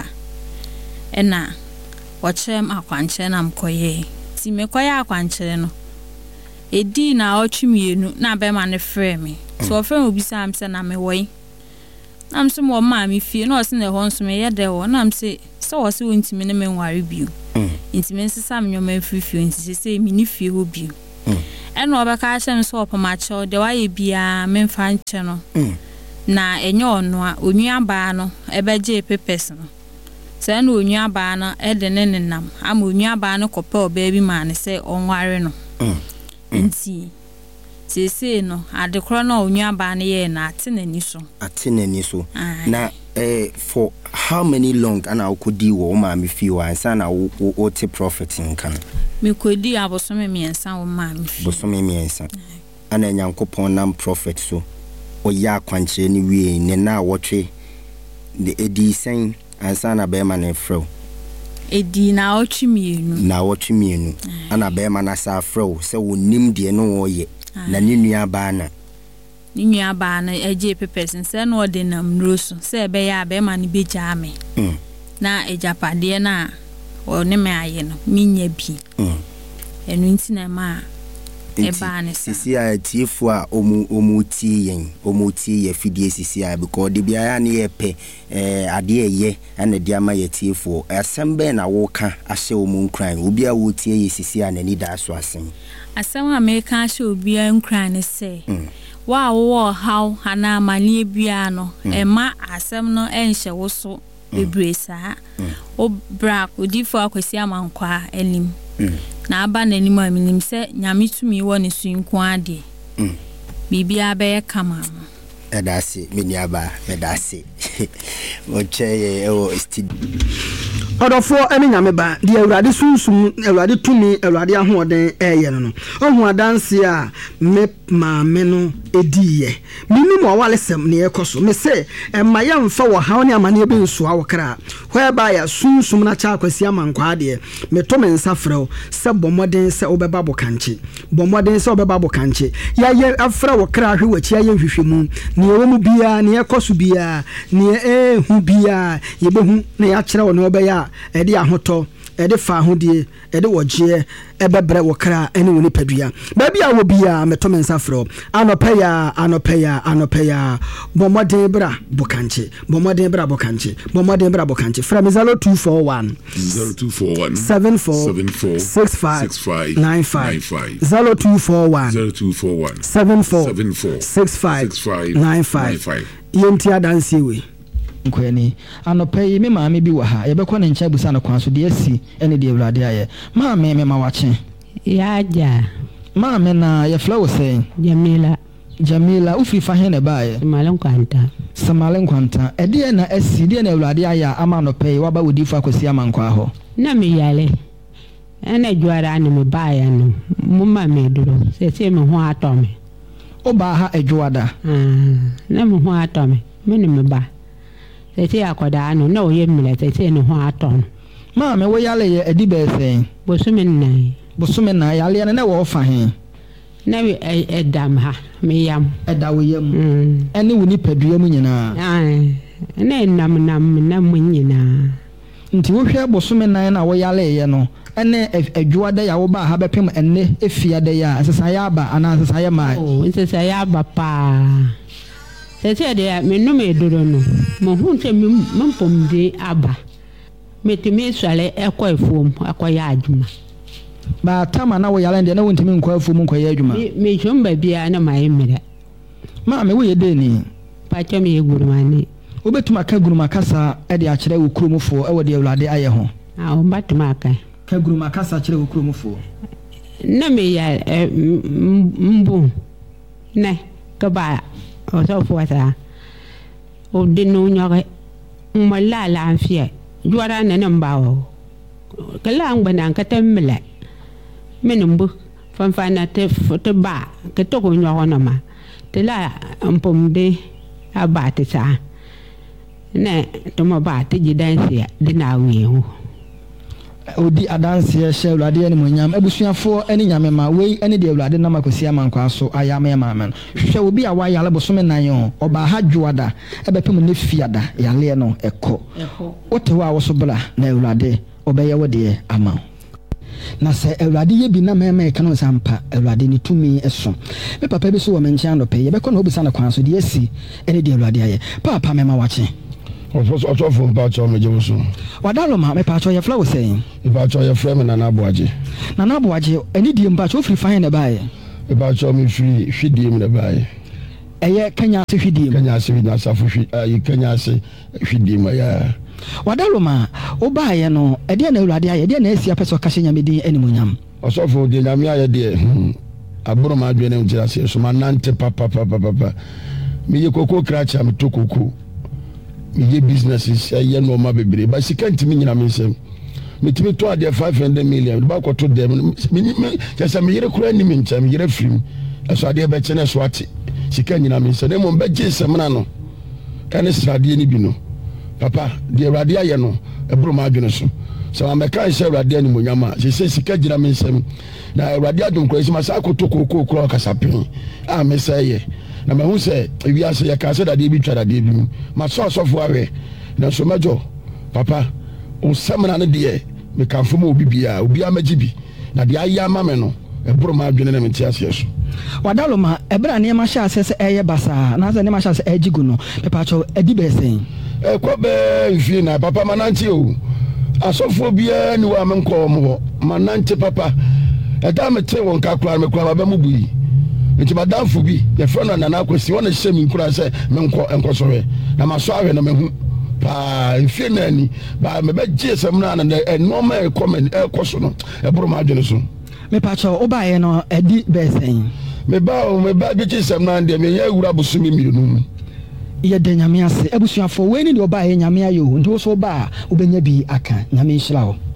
e na o chem akwanche na mkoye ti me koye akwanche no edi na o twimienu na be ma ne frɛ me so o frɛ obi sam se na me woi nam se mo ma me fie no se ne ho nso me ye de wo nam se so was so intimi ne me nware bio intimi nsesa me nyoma afifio ntisi se me ni fie ho bio e no obeka hyem so opama che de waye bia me mfa nche no na enye ono a onua ba no ebeje pepes no se na onua ba no e de ne nenam ama onua ba no kope oba bi ma ne se onware no nti sese no adekro na onua ba ne ye na atenani so atenani so na eh for how many long ana okodi wo ma me fi wa ansa na wo te prophet nkan me kodi abosome miensa wo ma me fi bosome miensa ana nyankopon nam prophet so o ya kwanche ni wie ne na wotwe de edi sen ansa na be ma ne fro edi na otwe mienu na otwe mienu ana be ma na sa fro se wo nim de no wo ye na ni nua ba na ni nua ba na eje pepes nse na ode na mroso se be ya be ma ni beja ame mm na ejapade na o ne me aye no minya bi mm enu nti na ma e ba ne sisi a tiefo a omu omu tie yen omu tie ye fidie sisi a because de bia ya ne ye pe eh ade ye na de ama ye tiefo asembe na wo ka ahye omu nkran obi a wo tie ye sisi a nani da so asem asem a me ka ahye obi a nkran ne se wa wo how ana amanie bia no e ma asem no enhye wo so bebresa o bra odifo akwasi amankwa enim na aba na enim aminim se nyame tumi wo ne sunku ade bibia be kama edase meni aba medase o che o sti odofo eni nyame ba de awurade sunsum awurade tumi awurade ahoden eye no no ohu adanse a me ma me no ediye mini mo awalesem ne ekoso me se ema ye mfa wo hawo ne amane be nso awokra whereby ya sunsum na cha akwasi amankwa de me to me nsafrew se bomoden se obeba bokanche bomoden se obeba bokanche ya ye afra wo kra hwe wachi ya ye hwehwemu ne ewo mu bia ne ekoso bia ne ehu bia ye behu ne ya kire wo ne obeya ede ahoto ede fa ahodie ede wogie ebebre wokra ene woni padua ba bia wo bia meto mensafro anopeya anopeya anopeya bomoden bra bokanche bomoden bra bokanche bomoden bra bokanche from zero two four one zero two four one seven four six five nine five zero two four one zero two four one seven four six five nine five yenti adansi we nkwani anopai me maame bi wa ha yebekọ ne ncha busa na kwan so de asi ene de awurade aye maame me ma wache ya ja maame na ye flow say Jamila Jamila ufi fa he ne baaye Samalen kwanta Samalen kwanta e de na asi de na awurade aye ama anopai waba wodi fa kwasi amankwa ho na me yale ene juara ne me baaye no mu ma me duro se se me ho atome oba ha ejuada ah na me ho atome me ne me ba tete akoda no na oye mle tete no ho aton ma me wo yale ye edi be sen bosume nan bosume nan yale na wo fa he na we edam ha me yam eda wo yam ene wo ni padua mu nyina ah na nam nam na mu nyina nti wo hwe bosume nan na wo yale ye no ene adwuada ya wo ba ha bepem ene efiade ya asesa ya ba ana asesa ya mai oh asesa ya ba pa tete de me no me duro no mo hunte me mpomde aba metime swale ekọ efuom akoya adwuma ba tama na wo yale de na wontimi nkọ efuom nkọ ya adwuma me jomba bia na mai mira ma me wo ye de ni pa cha me gurumane obetuma ka guruma kasa e de akire wo kuromfo e wo de awurade aye ho ah o batuma ka ka guruma kasa akire wo kuromfo na me ya mbu ne ka ba o so fuata o de no nyore mo la la afia juara na na mbawo kala ngba ka temmele menumbu fanfana te foto ba ke to ko nyoro na ma te la mpomde abate sa ne to mo ba te jidansia de na wi odi adanse ye hye awurade ene monyam abusuafo ene nyame ma wei ene de awurade na makosi amankwa so ayama ya mamen hwe obi a wa yale bosome nan yo oba ha dwoada ebepem ne fiada yale no ekọ otewo a wo so bla na awurade obeye wo de ama na se awurade ye bi na meme ka no sampa awurade ni tumi eso me papa bi so wo mencha no pe ye be ko no obisa na kwan so de asi ene de awurade aye papa mema wache ọtọ fún pàtó me je so wadalo ma me pàtó ye flow saying e pàtó ye frame na na boaje na na boaje eni die mpàtó free fine na bae e pàtó me free hwidie na bae eye Kenya se hwidie Kenya se na safo hwi ayi Kenya se hwidie ma ya wadalo ma o bae no e de na Awurade aye de na asia peso ka hye nyamedin animunyam osofo de nyame aye de aburo ma adwene ntira se so manante papa papa papa me ye koko kracha me to koko me ye businesses aye no ma bebre ba sika ntimi nyina me nsem me timi to ade five hundred million ba ko to dem me me kesa me yere kura ni me ncha me yere frim eso ade be chene so ate sika nyina me nsem mo be je semna no kan srade ni bi no papa de Awurade aye no aburo ma adwene so so ameka ise Awurade ani monyama se se sika nyina me nsem na Awurade adum ko isi masa akoto koko kura kasapin a me say na me hu se wi ase ya ka se dade bi twa dade bi ma so asofo awe na so mejo papa o samna ne de me kan fo mo obi bia obi amaji bi na de ayi ama me no e boro ma adwene na me ti ase so wadalo ma ebra ne ma sha ase se eye basa na se ne ma sha ase ejigu no pepa cho edi be sen e ko be mfi na papa mananti o asofo bia ni wa me nko mo mananti papa e da me te won ka kura me kura ba mu bui nti madamfo bi ye frona na na akwesi wona hye mi nkura se me nko enkosowe na maso awe na me hu pa mfi na ni ba me be je sem na na e normal comment e koso no e boro ma adwene so me pa cho o ba ye no edi be sen me ba o me ba bi je sem na de me ye wura bosu mi miru no ye de nyame ase ebusuafo we ni de o ba ye nyame ayo nti wo so ba obenya bi aka nyame nhira wo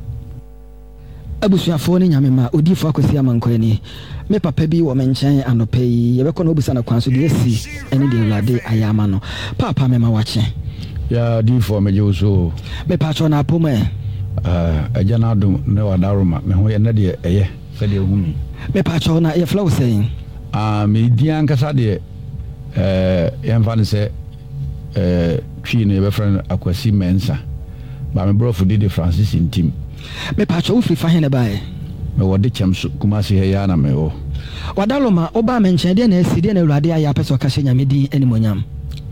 abusuafo ni nyame ma odifo akosi amanko ni me papa bi wo menchen anope yi ye beko no obusa na kwan so de esi eni de Awurade ayama no papa me ma wache ya difo me je so me pacho na apoma eh aja na adum ne wadaroma me ho ye na de eye se de humi me pacho na ye flow saying ah me dian kasa de eh yan fa ne se eh twi ne be friend akwasi mensa ba me bro fu de Francis intim me pacho u free fine na bae me wode chamsu kumasi he ya na me o wadalo ma oba menchen de na esi de na Awurade aya peso ka hye nyamedin animonyam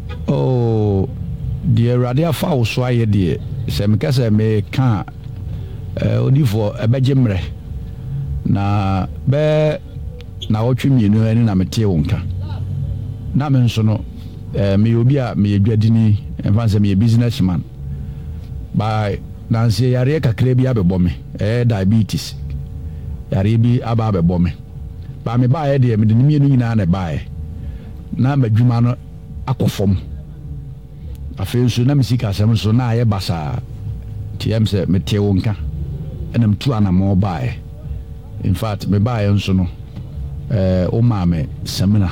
oh de Awurade afa wo so aye de se me kasa me ka eh odifo ebejemre na be na wotwe mienu ani na mete wo nka na me nso no eh me obi a me yedwadini emfa me businessman by nansi yare kakra bi abebo me eh diabetes yare bi aba abebo me ba me ba ye de me de mienu nyina na ba ye na madwuma no akofom afenso na misika asem so na aye basa tm se me tewo nka enam tu anamo ba ye in fact me ba ye nso no eh o ma me semina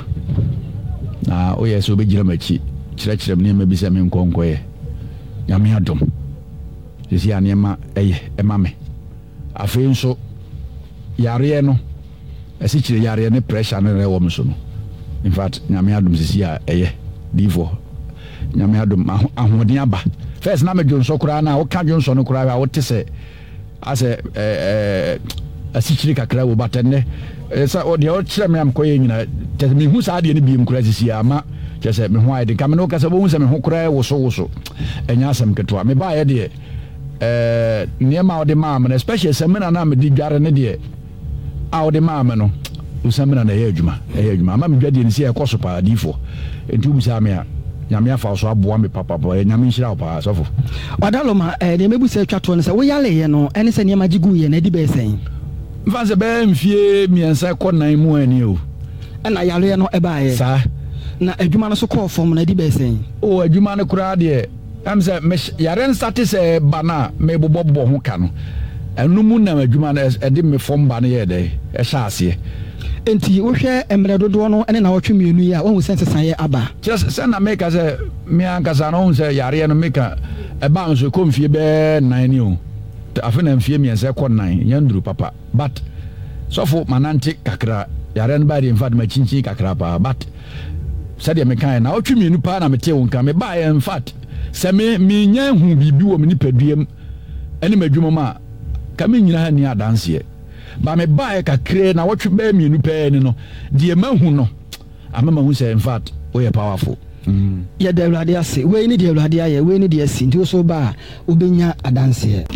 na o ye so be gira machi kire kire me ma bi se me nkonko ye nyame adom sisi anema eye ema me afenso yare no esi kire yare ne pressure ne rewo me so no in fact nyame adom sisi a eye divo nyame adom ahoden aba first na me jonso kura na wo ka jonso no kura a wo tese ase eh esi kire kakra wo batenne esa o de o kire me am koye nyina te me hu sa de ne biem kura sisi ama kese me ho ayde ka me no kasa bo hu se me ho kura wo so wo so enya asem keto me ba ye de eh niema o de maam na especially semina na me di dware ne de a o de maam no usamina na ye adwuma ye adwuma ma me dwade ni se e koso pa difo enti ubusa me a nyame afa so aboa me papa pa nyame nhira pa sofo wadalo ma eh de mebusa twato no se wo yale ye no ene se niema gigu ye na di be sen mfa se be mfie miensa ko nan mu ani o na yale ye no e ba ye sa na adwuma no so ko form na di be sen o adwuma no kura de am se yaren start se bana me bobobo ho ka no enu mu na adwuma no e de me form ba no ye de e sha ase enti wo hwe emre dodo no ene na wotwe mienu ya wo hu sense san ye aba just send na make se me anka no se yare no make e ba nso ko mfie be nine ni o afena mfie mi ense ko nine yanduru papa but so for mananti kakra yare no ba de infact ma chinchi kakra pa but said me kan na wotwe mienu pa na mete won kan me ba in fact se me me nya hu bibi wo me ni paduam ene madwuma ma ka me nyina ha ni adanse ba me ba e kakre na wotwe ba mienu pa ni no de ma hu no ama ma hu say in fact we are powerful yɛ da awurade ase wei ne deɛ awurade ayɛ wei ne deɛ asi nti wo so ba a wobɛnya adanseɛ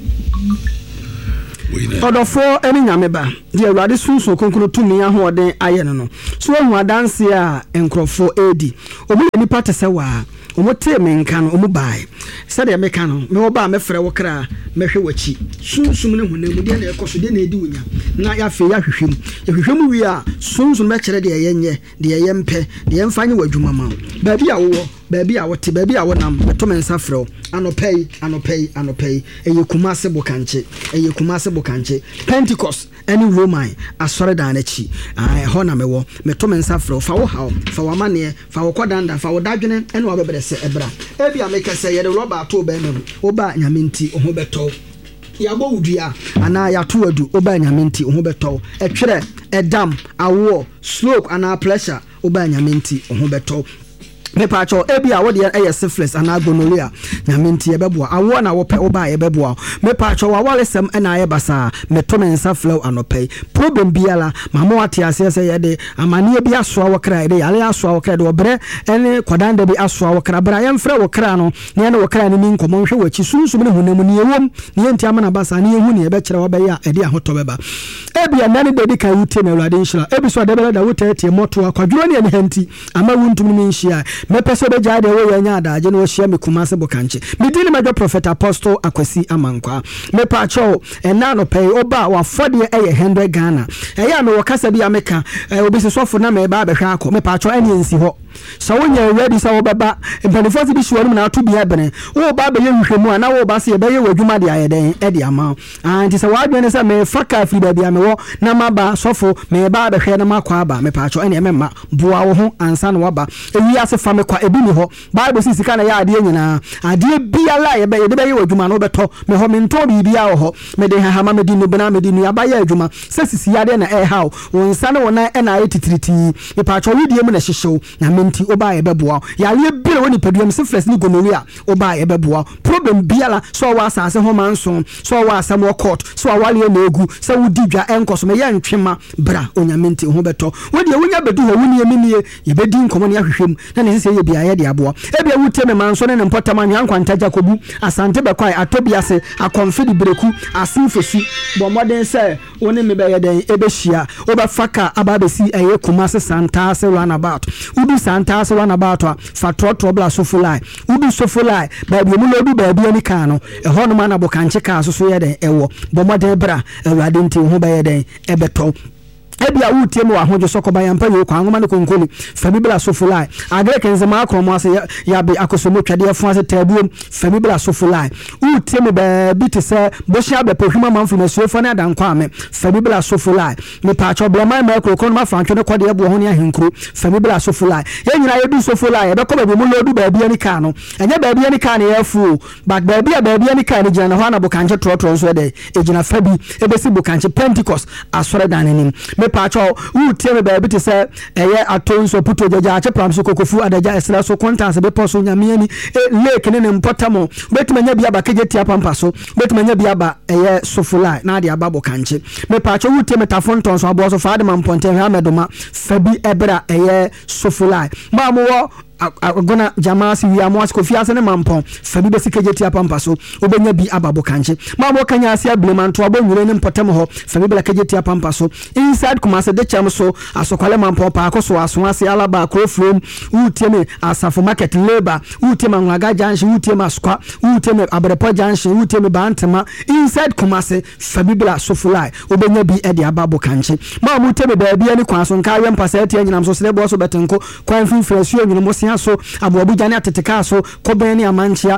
ɔdɔfoɔ ɛne nyame ba deɛ awurade sunsun konkro tumi ahoɔden ayɛ no no so wahu adanseɛ a nkurɔfoɔ ɛdi ɔmu yɛ nipa te sɛ waa ɔmu tee me nka no ɔmu bae sɛdeɛ meka no mewɔ ba a mɛfrɛ wo kra mɛhwɛ w'akyi sunsum ne honam mu deɛ na ɛkɔ so deɛ na ɛdi wo nya na yɛafei yɛahwehwɛ mu yɛhwehwɛ mu wie a sunsum bɛkyerɛ deɛ yɛnyɛ deɛ yɛmpɛ deɛ yɛmfa nye w'adwuma ma baabi a wowɔ baabi a wote baabi a wonam bɛtɔ me nsa frɛ wo anɔpɛyi anɔpɛyi anɔpɛyi ɛyɛ Kumase Bokankye ɛyɛ Kumase Bokankye Pentecost ɛne Roman asɔredan n'akyi ɛhɔ na mewɔ metɔ me nsa frɛ wo fa wo haw fa wo amanneɛ fa wo kɔdanda fa wo dadwene ɛne wabɛbrɛ sɛ ɛbra ebi a meka sɛ yɛde rɔba ato bɛɛma mu woba nyame nti wo ho bɛtɔ yabɔ wudua anaa yato adu woba nyame nti wo ho bɛtɔ ɛtwerɛ ɛdam awoɔ slope anaa pressure woba nyame nti wo ho bɛtɔ mepacho ebi a wo de eye syphilis ana gonorrhea nyame ntie beboa awo na wo pe wo ba ye beboa mepacho wa walesem na ye basa meto me nsa flow anopai problem biala mama wate ase se ye de amane bi asoa wo kra de yale asoa wo kra de obre ene kwadanda bi asoa wo kra bra ye mfre wo kra no ne ne wo kra ne mi nkomo hwe wachi sunsum ne honam ne yewom ne ntia mana basa ne yehu ne ye be kire wo be ya e de ahoto beba ebi anane de kan wutie na awurade nhira ebi so de bela da wotetie moto akwaduro ne ne hanti ama wuntum ne nhia mepese be jade wo yanya adaje no hia me Kumase Bokankye medini major prophet apostle Akwasi Amankwa mepa cho ena no pay oba wa fode e one hundred Ghana eya me wo kasa bia meka obi se sofo na me ba behwa akọ mepa cho ene nsi ho so wonya ready so wo baba mpanifo bi hwanu na ato bia bene wo ba be yehwehwemu ana wo ba se be ye wadwuma de ayeden e de ama anti se wadwene se me faka fi ba bia me wo na maba sofo me ba behwe na makwa aba mepa cho ene me ma boa wo ho ansa na waba ewi ase fa me kwa ebi ni ho bible si sika na ya ade nyina ade bia la ye be ye de be ye wadwuma no beto me ho me nto bibia wo ho me de hahama me di no bena me di no aba ye adwuma se sisi ade na e haw won sa na wona e na ayetitiriti mepa cho widie mu na hyehyew na menti oba ye beboa ya le bire woni paduam syphilis ni gonorrhea oba ye beboa problem biala so wa asase ho manso so wa asam wo court so wa wale na egu so wudi dwa enkoso me ye ntwema bra onyamenti ho beto wodi wonya bedu ho woni emie ye bedi nkomo ne ahwehwem na ne sese ye bia ye de aboa e bia wutie me manso ne mpotama nwan kwanta Jakobu asante be kwai atobiase akonfidi breku asinfesu bomoden se woni me be ye den e be hia obafaka ababesi eye Kumase Santa se run about ubi Santa se run about fa trotro bla sofulai ubi sofulai ba bi mu lodu ba bi ani kan no e hono ma na Bokankye ka so so ye den ewo bomoden bra awurade nti ho ba ye den e beto ebi a wutie mu ahojo sokoba yampa yo kwa ngoma ne konkoli fa bibla sofulai agre kenzema akromo ase ya be akosomo twade fo ase tabuom fa bibla sofulai wutie mu ba bi te se bohia be pohwima manfo na suefo na dankwa ame fa bibla sofulai me pa cho blama ma ekro kon ma francho ne kode ebo ho ne ahenkro fa bibla sofulai ye nyina ye du sofulai ye be ko ba bi mu lodu ba bi ani ka no enye ba bi ani ka ne ye fu back ba bi ba bi ani ka ne gina na ho na Bokankye trotro nso de e gina fa bi e be si Bokankye Pentecost asore danenim pacho wu tieme ba bi te se eye atonso puto jaja ache pramso kokofu adaja esra so contact be poso nyame ani lake ne ne mpotamo betumanya bia ba keje tia pampaso betumanya bia ba eye sofulai na de aba Bokankye me pacho wu tieme tafonton so abo so faade mamponte ha medoma fabi ebra eye sofulai ma mo agona jamasi wi amos ko fiase ne mampon fabi be sikeje tia pampaso obenya bi aba Bokankye ma mo kanya asia blemanto abonwure ne mpotam ho fabi bela keje tia pampaso inside Kumase de cham so asokwale mampon pa akoso aso ase alaba kroflom utieme asafo market labor utieme ngwaga junction utieme askwa utieme abrepo junction utieme bantema inside Kumase fabi bela sofulai obenya bi e de aba Bokankye ma mo utieme ba bia ni kwaso nka ye mpasa tia nyinam so sele bo so betenko kwan finfrasuo nyinam mo so abobu jane ateteka so koben ne amanchia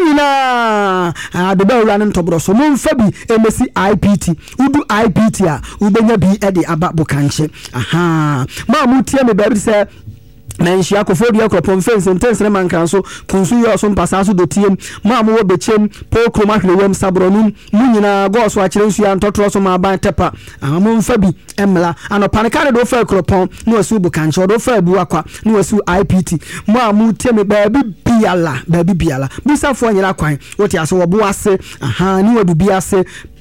munina adoba ura ne ntobro so mumfa bi emesi I P T udu I P T a ubenya bi e de aba Bokankye aha ma mutie me ba bi se menshi akofodi akropon fence intense man kan so kunsu yo so mpasa so dotiem ma mo wo bechem po kroma hwewem sabronum munyina go so akire nsu ya ntotro so ma ban tepa amon fa bi emla anopa ne kare do fa akropon no asu Bokankye do fa bu akwa no asu I P T ma mu teme ba bi biala ba bi biala bisafo nyira kwan wote aso wo bo ase aha ni wadu bi ase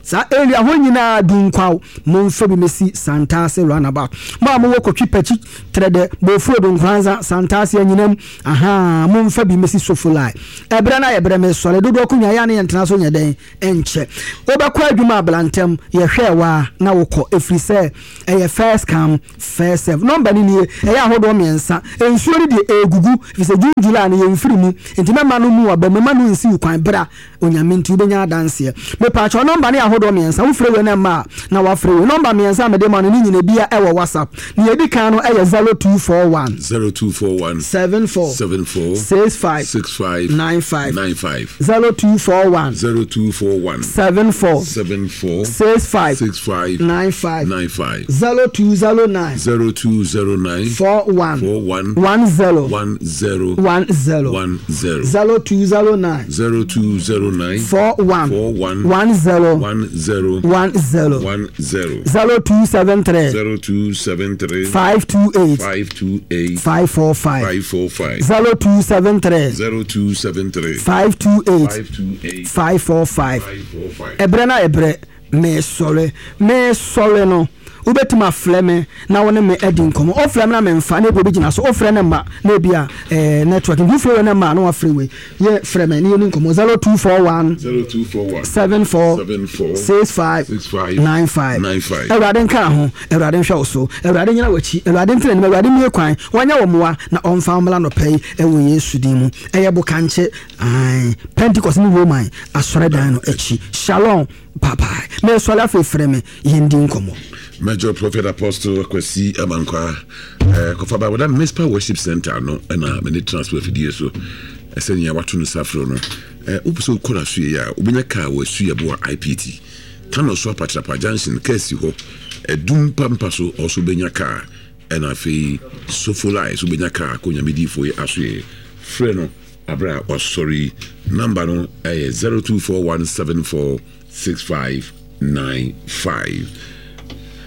sa area ho nyina dunkwaw momfa bi mesi Santase runabout ma mo wokotwi pachi trede bofuo dunkwanza Santase nyinam aha momfa bi mesi Sofulai ebra na ebra me sole dodo kunya ya ne yentena so nyeden enche obekwa adwuma ablantem ye hwewa na wokọ efrise eye first come first serve number ni nie eye ahodo miensa ensuo ni de egugu fise July na ye mfiri mu enti mema no mu aba mema no nsi kwan bra onyamenti ubenya adanse me pa cho number ni ahodo miensa wo frɛ we na ma na wa frɛ we number miensa me de ma no ni nyina bia e wo WhatsApp ni edi kan no eye zero two four one zero two four one seven four seven four six five six five nine five nine five zero two four one zero two four one seven four seven four six five six five nine five nine five zero two zero nine zero two zero nine four one four one one zero one zero one zero one zero zero two zero nine zero two zero nine four one four one one zero one zero one zero one zero zero two seven three zero two seven three five two eight five two eight five four five five four five zero two seven three zero two seven three five two eight five two eight five four five five four five. ebre na ebre me sole me sole no ubetima fleme na wona me edin komo o fleme na me mfa na ebo bigina so o frɛ ne ma na bia eh network du frɛ ne ma na wa freeway ye freme ni ni komo zero two four one zero two four one seven four seven four six five six five nine five nine five. Ewrade nka ho ewrade nhwe so ewrade nyina wachi ewrade ntene ne ewrade mie kwan wanya wo moa na omfa mla no pay ewo Yesu din mu eye bo kanche ai Pentecost ni woman asore dan no echi shalom papa me so la fe freme yindi komo Major Prophet Apostle Kwesi Amankwa eh kofa ba wada Mespa Worship Center no na me transfer fidie so esenya watu no safro no eh upuso kola su ya obenya ka wasu ya bo I P T tano so Patrapa Junction kesi ho edum pampa so also benya ka na afi Sofulai so benya ka ko nyamedi fo aso frɛ no abra o sorry number no eh zero two four one seven four six five nine five